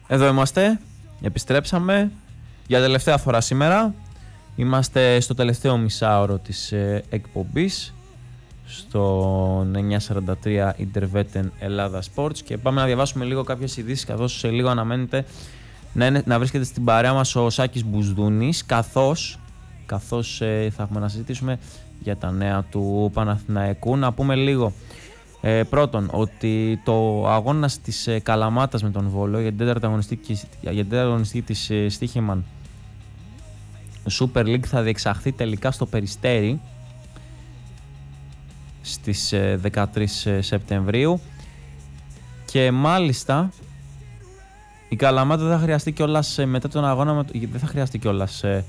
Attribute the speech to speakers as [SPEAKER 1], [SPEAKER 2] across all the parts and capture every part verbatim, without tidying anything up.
[SPEAKER 1] Εδώ είμαστε, επιστρέψαμε για τελευταία φορά σήμερα. Είμαστε στο τελευταίο μισάωρο της ε, εκπομπής, στο εννιακόσια σαράντα τρία Intervetten Ελλάδα Sports, και πάμε να διαβάσουμε λίγο κάποιες ειδήσεις, καθώς σε λίγο αναμένεται να, είναι, να βρίσκεται στην παρέα μας ο Σάκης Μπουσδούνης, καθώς, καθώς ε, θα έχουμε να συζητήσουμε για τα νέα του Παναθηναϊκού. Να πούμε λίγο Ε, πρώτον, ότι το αγώνας της ε, Καλαμάτας με τον Βόλο για την τέταρτη αγωνιστική, για την τέταρτη αγωνιστική της ε, Στοίχημαν Super League θα διεξαχθεί τελικά στο Περιστέρι στις ε, δεκατρείς Σεπτεμβρίου, και μάλιστα η Καλαμάτα δεν θα χρειαστεί κιόλας ε, μετά τον αγώνα, δεν θα χρειαστεί κιόλας ε,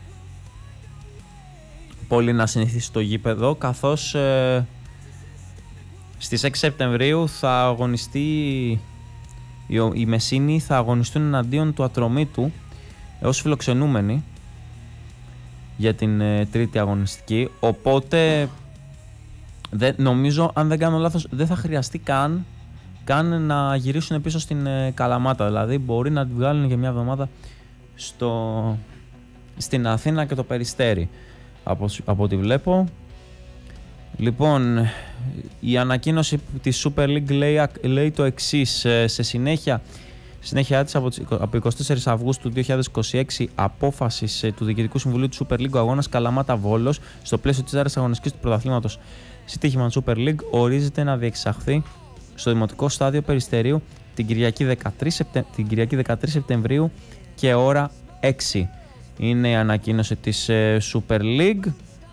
[SPEAKER 1] πολύ να συνηθίσει στο γήπεδο, καθώς ε, στις έξι Σεπτεμβρίου θα αγωνιστεί οι Μεσίνοι, θα αγωνιστούν εναντίον του Ατρομήτου ως φιλοξενούμενοι για την ε, τρίτη αγωνιστική, οπότε δε, νομίζω, αν δεν κάνω λάθος, δεν θα χρειαστεί καν, καν να γυρίσουν πίσω στην ε, Καλαμάτα, δηλαδή μπορεί να τη βγάλουν για μια εβδομάδα στο, στην Αθήνα και το Περιστέρι, από, από ό,τι βλέπω. Λοιπόν, η ανακοίνωση της Super League λέει, λέει το εξής: σε συνέχεια, συνέχεια της από, από εικοστή τέταρτη Αυγούστου δύο χιλιάδες είκοσι έξι απόφασης του Διοικητικού Συμβουλίου του Super League, ο αγώνας Καλαμάτα Βόλος στο πλαίσιο της τέταρτης αγωνιστικής του πρωταθλήματος Στοίχημαν Super League ορίζεται να διεξαχθεί στο Δημοτικό Στάδιο Περιστερίου την Κυριακή δεκατρείς, Σεπτε... την Κυριακή δεκατρείς Σεπτεμβρίου και ώρα έξι. Είναι η ανακοίνωση της ε, Super League.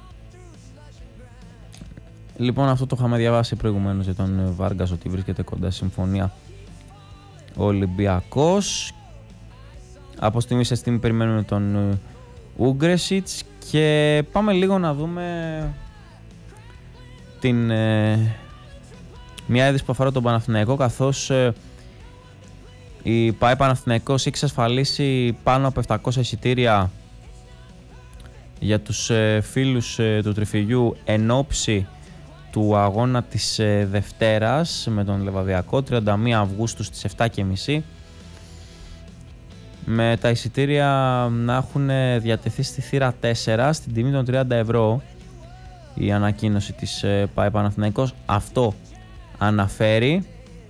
[SPEAKER 1] Λοιπόν, αυτό το είχαμε διαβάσει προηγουμένως για τον Βάργκας, ότι βρίσκεται κοντά στη συμφωνία ο Ολυμπιακός. Από στιγμή σε στιγμή περιμένουμε τον Ούγκρεσιτς, και πάμε λίγο να δούμε την, ε, μια είδηση που αφορά τον Παναθηναϊκό, καθώς ε, η ΠΑΕ Παναθηναϊκός έχει εξασφαλίσει πάνω από επτακόσια εισιτήρια για τους ε, φίλους ε, του Τριφυλιού εν όψη του αγώνα της ε, Δευτέρας με τον Λεβαδιακό, τριάντα μία Αυγούστου στις επτά και μισή, με τα εισιτήρια να έχουν διατεθεί στη θύρα τέσσερα στην τιμή των τριάντα ευρώ. Η ανακοίνωση της ε, ΠΑΕ Παναθηναϊκός αυτό αναφέρει,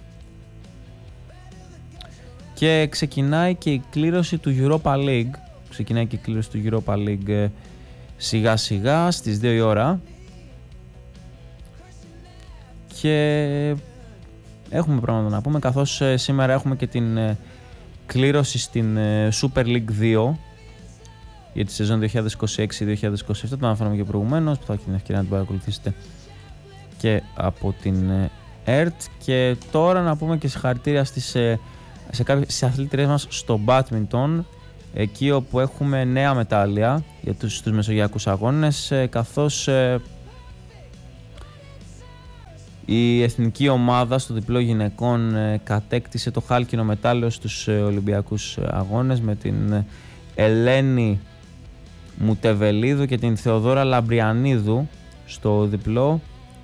[SPEAKER 1] και ξεκινάει και η κλήρωση του Europa League. Ξεκινάει και η κλήρωση του Europa League ε, σιγά σιγά στις δύο η ώρα. Και έχουμε πράγματα να πούμε, καθώς ε, σήμερα έχουμε και την ε, κλήρωση στην ε, Super League δύο για τη σεζόν δύο χιλιάδες είκοσι έξι δύο χιλιάδες είκοσι επτά. Το αναφέραμε και προηγουμένως, που θα έχετε την ευκαιρία να την παρακολουθήσετε και από την ε, ΕΡΤ. Και τώρα να πούμε και συγχαρητήρια στις, ε, σε κάποιες αθλήτριες μας στο badminton, εκεί όπου έχουμε νέα μετάλλια για τους, τους μεσογειακούς αγώνες, ε, καθώς ε, η εθνική ομάδα στο διπλό γυναικών ε, κατέκτησε το χάλκινο μετάλλιο στους ε, Ολυμπιακούς αγώνες, με την Ελένη Μουτεβελίδου και την Θεοδόρα Λαμπριανίδου στο διπλό.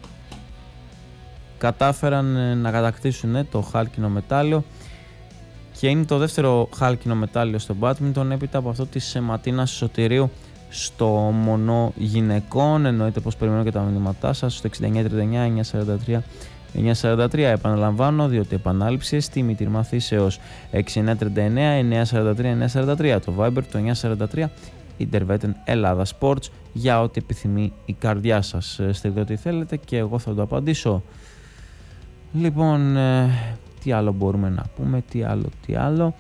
[SPEAKER 1] Κατάφεραν ε, να κατακτήσουν ε, το χάλκινο μετάλλιο, και είναι το δεύτερο χάλκινο μετάλλιο στο μπάτμιντον έπειτα από αυτό της ε, Ματίνας Σωτηρίου στο μονό γυναικών. Εννοείται πως περιμένω και τα μηνύματά σας στο εξήντα εννιά τριάντα εννιά εννιακόσια σαράντα τρία εννιακόσια σαράντα τρία. Επαναλαμβάνω, διότι επανάληψη εστίμη τυρμαθήσεως έξι εννιά τριάντα εννιά εννιακόσια σαράντα τρία εννιακόσια σαράντα τρία. Το Viber το εννιακόσια σαράντα τρία Intervetten Ελλάδα Sports, για ό,τι επιθυμεί η καρδιά σας. Στείλτε ό,τι θέλετε και εγώ θα το απαντήσω. Λοιπόν, ε, τι άλλο μπορούμε να πούμε, τι άλλο, τι άλλο.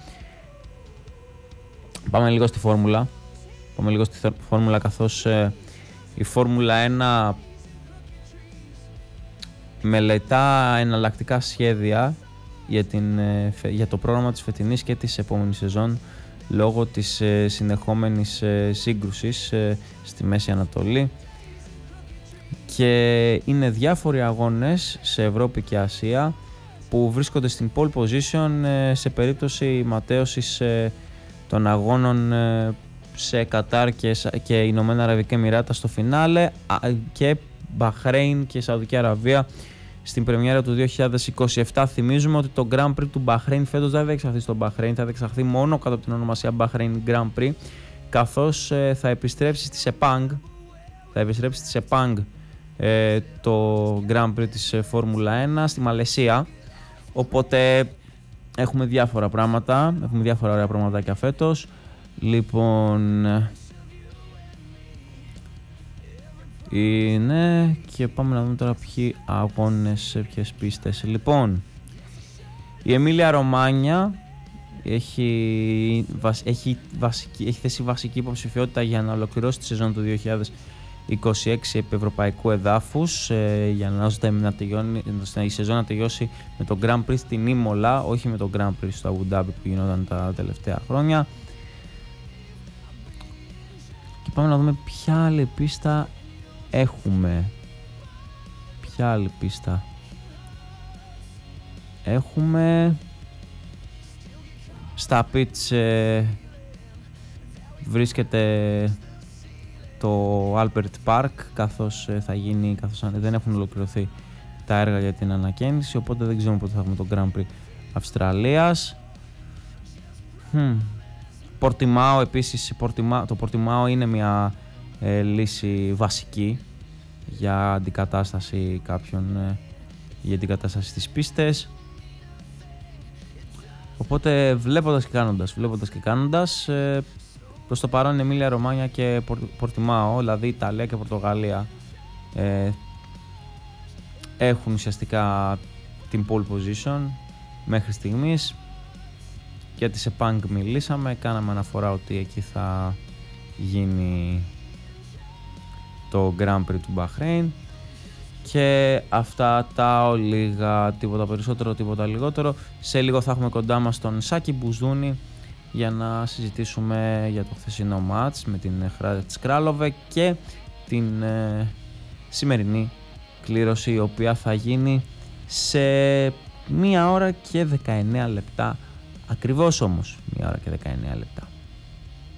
[SPEAKER 1] Πάμε λίγο στη φόρμουλα. Πάμε λίγο στη φόρμουλα, καθώς ε, η Φόρμουλα ένα μελετά εναλλακτικά σχέδια για, την, ε, για το πρόγραμμα της φετινής και της επόμενης σεζόν, λόγω της ε, συνεχόμενης ε, σύγκρουσης ε, στη Μέση Ανατολή, και είναι διάφοροι αγώνες σε Ευρώπη και Ασία που βρίσκονται στην pole position ε, σε περίπτωση ματέωσης ε, των αγώνων ε, σε Κατάρ και, και Ηνωμένα Αραβικά Εμιράτα στο φινάλε, και Μπαχρέιν και Σαουδική Αραβία στην πρεμιέρα του δύο χιλιάδες είκοσι επτά. Θυμίζουμε ότι το Grand Prix του Bahrain φέτος δεν θα διεξαχθεί στο Bahrain, θα διεξαχθεί μόνο κάτω από την ονομασία Bahrain Grand Prix, καθώς ε, θα επιστρέψει στη Sepang, θα επιστρέψει στη Sepang ε, το Grand Prix της ε, Φόρμουλα ένα στη Μαλαισία. Οπότε έχουμε διάφορα πράγματα, έχουμε διάφορα ωραία πραγματάκια φέτος. Λοιπόν, είναι και πάμε να δούμε τώρα ποιοι αγώνες σε ποιες πίστες. Λοιπόν, η Εμίλια Ρωμάνια έχει, έχει, βασική, έχει θέσει βασική υποψηφιότητα για να ολοκληρώσει τη σεζόν του δύο χιλιάδες είκοσι έξι επί ευρωπαϊκού εδάφους, ε, για να, να τελειώνει, η σεζόν να τελειώσει με το Grand Prix στην Ήμολα, όχι με το Grand Prix στο Αμπου Ντάμπι που γινόταν τα τελευταία χρόνια. Και πάμε να δούμε ποια άλλη πίστα έχουμε. Ποια άλλη πίστα έχουμε. Στα pits ε, βρίσκεται το Albert Park, καθώς ε, θα γίνει, καθώς δεν έχουν ολοκληρωθεί τα έργα για την ανακαίνιση, οπότε δεν ξέρουμε πότε θα έχουμε το Grand Prix Αυστραλίας. Hm. Πορτιμάο επίσης, Πορτιμάο, το Πορτιμάο είναι μια ε, λύση βασική για αντικατάσταση κάποιων, ε, για αντικατάσταση στις πίστες. Οπότε βλέποντας και κάνοντας, βλέποντας και κάνοντας, ε, προς το παρόν Εμίλια Ρωμάνια και Πορτιμάο, δηλαδή Ιταλία και Πορτογαλία, ε, έχουν ουσιαστικά την pole position μέχρι στιγμής. Για τη Sepang μιλήσαμε, κάναμε αναφορά ότι εκεί θα γίνει το Grand Prix του Bahrain. Και αυτά τα ολίγα, τίποτα περισσότερο, τίποτα λιγότερο. Σε λίγο θα έχουμε κοντά μας τον Σάκη Μπουζούνη για να συζητήσουμε για το χθεσινό μάτς με την Hradzh Králové και την ε, σημερινή κλήρωση, η οποία θα γίνει σε μία ώρα και δεκαεννέα λεπτά. Ακριβώς όμως, μία ώρα και δεκαεννέα λεπτά.